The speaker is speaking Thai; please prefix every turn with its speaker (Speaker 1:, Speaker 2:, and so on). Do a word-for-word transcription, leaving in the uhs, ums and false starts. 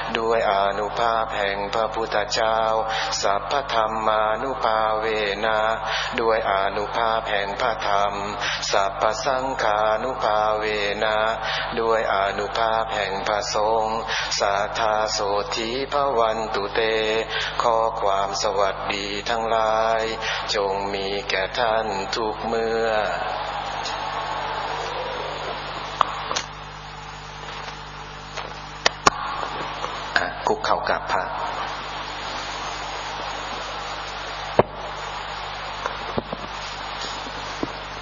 Speaker 1: ด้วยอานุภาพแห่งพระพุทธเจ้าสัพพธรรมานุภาเวนะด้วยอานุภาพแห่งพระธรรมสัพพสังฆานุภาเวนะด้วยอานุภาพแห่งพระสงฆ์สัทธาโสธีภวันตุเตขอความสวัสดีทั้งหลายจงมีแก่ท่านทุกเมื่อคุกเข่ากราบพระ